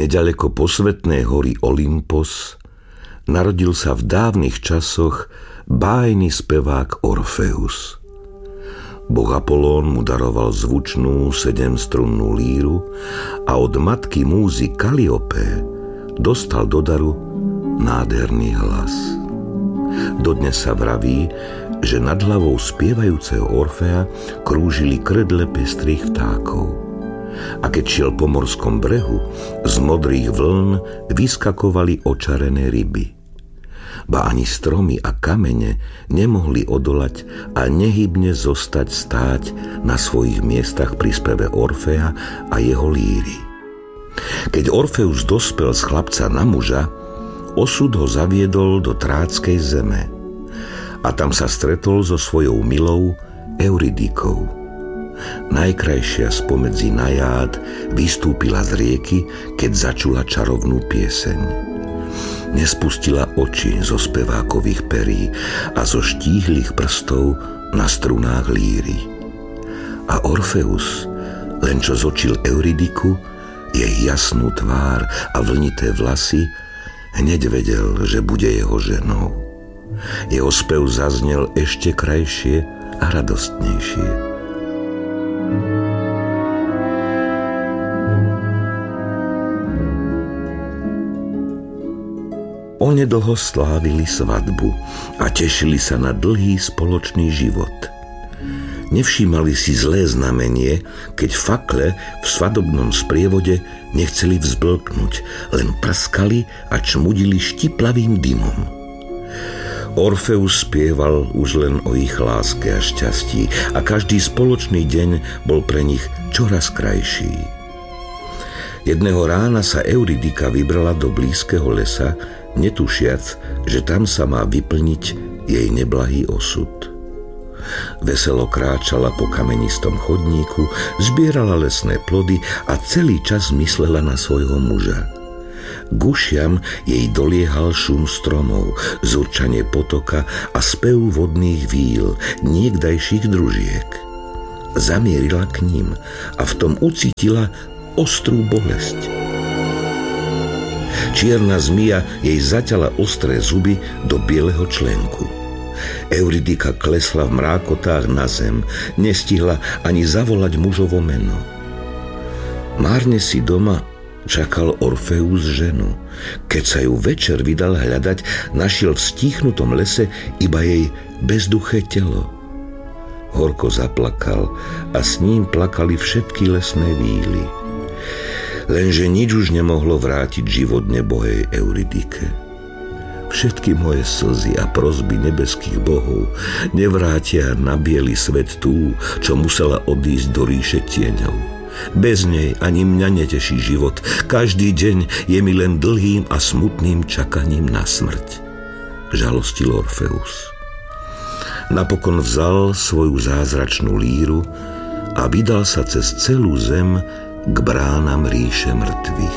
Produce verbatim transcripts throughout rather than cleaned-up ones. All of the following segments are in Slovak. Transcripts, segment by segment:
Neďaleko posvetnej hory Olympos narodil sa v dávnych časoch bájny spevák Orfeus. Boh Apolón mu daroval zvučnú sedemstrunnú líru a od matky múzy Kaliopé dostal do daru nádherný hlas. Dodnes sa vraví, že nad hlavou spievajúceho Orfea krúžili krdle pestrých vtákov. A keď šiel po morskom brehu, z modrých vln vyskakovali očarené ryby. Ba ani stromy a kamene nemohli odolať a nehybne zostať stáť na svojich miestach pri speve Orfea a jeho líry. Keď Orfeus dospel z chlapca na muža, osud ho zaviedol do tráckej zeme a tam sa stretol so svojou milou Euridikou. Najkrajšia spomedzi najád vystúpila z rieky, keď začula čarovnú pieseň. Nespustila oči zo spevákových perí a zo štíhlych prstov na strunách líry. A Orfeus, len čo zočil Euridiku, jej jasnú tvár a vlnité vlasy, hneď vedel, že bude jeho ženou. Jeho spev zaznel ešte krajšie a radostnejšie. Onedlho slávili svadbu a tešili sa na dlhý spoločný život. Nevšímali si zlé znamenie, keď fakle v svadobnom sprievode nechceli vzblknúť, len prskali a čmudili štiplavým dymom. Orfeus spieval už len o ich láske a šťastí a každý spoločný deň bol pre nich čoraz krajší. Jedného rána sa Euridika vybrala do blízkeho lesa, netušiac, že tam sa má vyplniť jej neblahý osud. Veselo kráčala po kamenistom chodníku, zbierala lesné plody a celý čas myslela na svojho muža. K ušiam jej doliehal šum stromov, zurčanie potoka a spev vodných víl, niekdajších družiek. Zamierila k ním a v tom ucítila ostrú bolesť. Čierna zmija jej zaťala ostré zuby do bieleho členku. Euridika klesla v mrákotách na zem, nestihla ani zavolať mužovo meno. Márne si doma čakal Orfeus ženu. Keď sa ju večer vydal hľadať, našiel v stíchnutom lese iba jej bezduché telo. Horko zaplakal a s ním plakali všetky lesné víly. Lenže nič už nemohlo vrátiť život nebohej Euridike. Všetky moje slzy a prosby nebeských bohov nevrátia na biely svet tú, čo musela odísť do ríše tieňov. Bez nej ani mňa neteší život. Každý deň je mi len dlhým a smutným čakaním na smrť. Žalostil Orfeus. Napokon vzal svoju zázračnú líru a vydal sa cez celú zem k bránam ríše mŕtvych.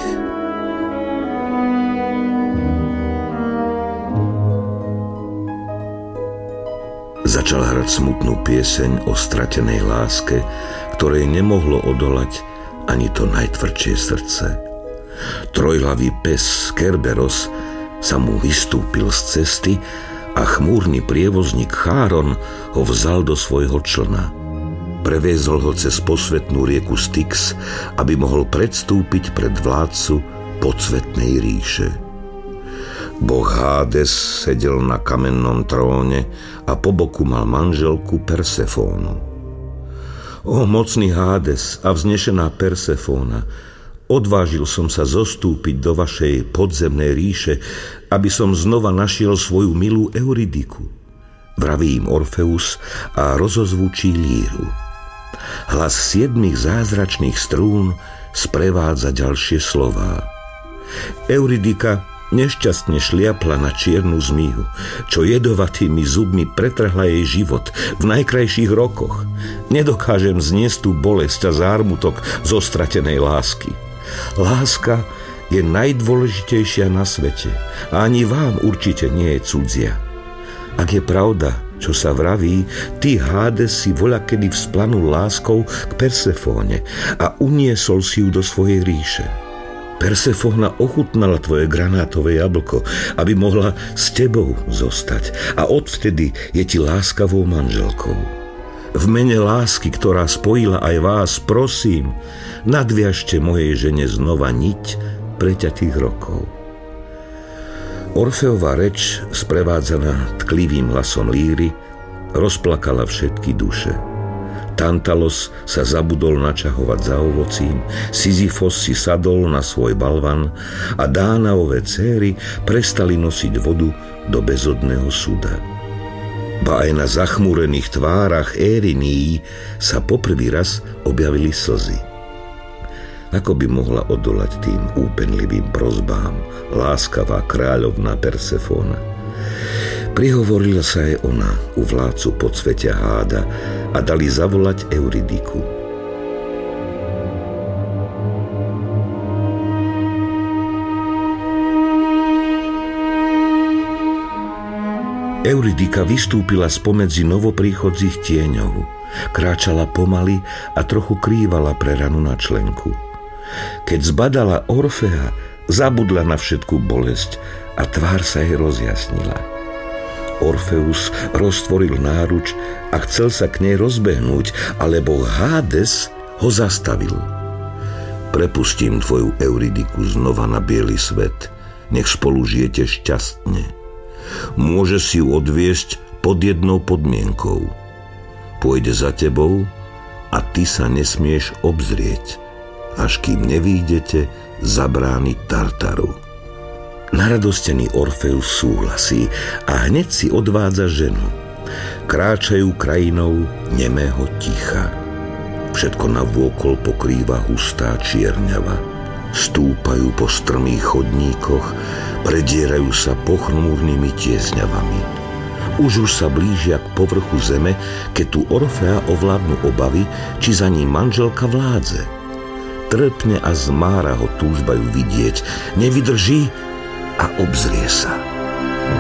Začal hrať smutnú pieseň o stratenej láske, ktorej nemohlo odolať ani to najtvrdšie srdce. Trojhlavý pes Kerberos sa mu vystúpil z cesty a chmúrny prievozník Cháron ho vzal do svojho člna. Previezol ho cez posvetnú rieku Styx, aby mohol predstúpiť pred vládcu podsvetnej ríše. Boh Hádes sedel na kamennom tróne a po boku mal manželku Persefónu. O mocný Hádes a vznešená Persefóna, odvážil som sa zostúpiť do vašej podzemnej ríše, aby som znova našiel svoju milú Euridiku. Vraví im Orfeus a rozozvučí líru. Hlas siedmých zázračných strún sprevádza ďalšie slová. Euridika nešťastne šliapla na čiernu zmiju, čo jedovatými zubmi pretrhla jej život v najkrajších rokoch. Nedokážem zniesť tú bolesť a zármutok zo stratenej lásky. Láska je najdôležitejšia na svete a ani vám určite nie je cudzia. Ak je pravda, čo sa vraví, ty, Hádes, si voľakedy vzplanul láskou k Persefóne a uniesol si ju do svojej ríše. Persefóna ochutnala tvoje granátové jablko, aby mohla s tebou zostať a odvtedy je ti láskavou manželkou. V mene lásky, ktorá spojila aj vás, prosím, nadviažte mojej žene znova niť preťatých rokov. Orfeová reč, sprevádzaná tklivým hlasom líry, rozplakala všetky duše. Tantalos sa zabudol načahovať za ovocím, Sisyfos si sadol na svoj balvan a Dánaove céry prestali nosiť vodu do bezodného súda. Ba aj na zachmúrených tvárach Ériní sa poprvý raz objavili slzy. Ako by mohla odolať tým úpenlivým prosbám láskavá kráľovná Persefóna? Prihovorila sa aj ona u vládcu podsvetia Háda a dali zavolať Euridiku. Euridika vystúpila spomedzi novopríchodzích tieňov, kráčala pomaly a trochu krývala pre ranu na členku. Keď zbadala Orfea, zabudla na všetku bolesť a tvár sa jej rozjasnila. Orfeus roztvoril náruč a chcel sa k nej rozbehnúť, ale boh Hádes ho zastavil. Prepustím tvoju Euridiku znova na biely svet, nech spolu žijete šťastne. Môže si ju odviesť pod jednou podmienkou. Pôjde za tebou a ty sa nesmieš obzrieť, až kým nevyjdete za brány Tartaru. Naradostený Orfeus súhlasí a hneď si odvádza ženu. Kráčajú krajinou nemého ticha. Všetko navôkol pokrýva hustá čierňava. Stúpajú po strmých chodníkoch, predierajú sa pochmúrnymi tiesňavami. Už už sa blížia k povrchu zeme, keď tu Orfea ovládnu obavy, či za ním manželka vládze. Trpne a zmára ho túžba ju vidieť. Nevydrží a obzrie sa.